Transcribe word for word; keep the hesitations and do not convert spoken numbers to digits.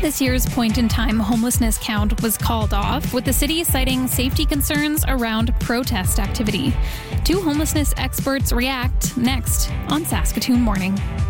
This year's point-in-time homelessness count was called off, with the city citing safety concerns around protest activity. Two homelessness experts react next on Saskatoon Morning.